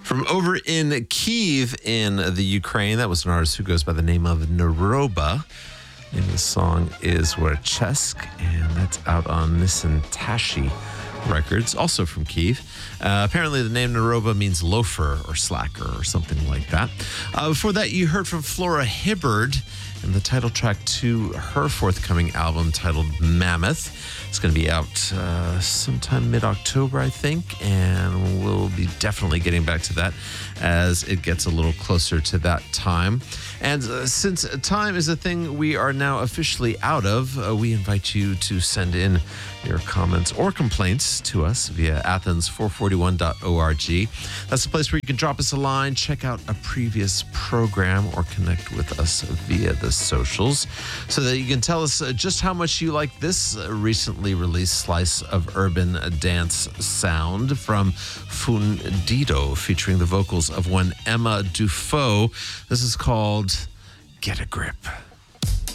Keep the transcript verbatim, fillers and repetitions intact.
From over in Kiev in the Ukraine, that was an artist who goes by the name of Naroba. And the song is Werchesk, and that's out on Nissan Tashi Records, also from Kiev. Uh, apparently, the name Naroba means loafer or slacker or something like that. Uh, before that, you heard from Flora Hibbard and the title track to her forthcoming album titled Mammoth. It's going to be out uh, sometime mid-October, I think, and we'll be definitely getting back to that as it gets a little closer to that time. And uh, since time is a thing we are now officially out of, uh, we invite you to send in your comments or complaints to us via athens four forty-one dot org. That's the place where you can drop us a line, check out a previous program, or connect with us via the socials so that you can tell us uh, just how much you like this uh, recently released slice of urban dance sound from Fundido, featuring the vocals of one Emma Dufault. This is called Get a Grip.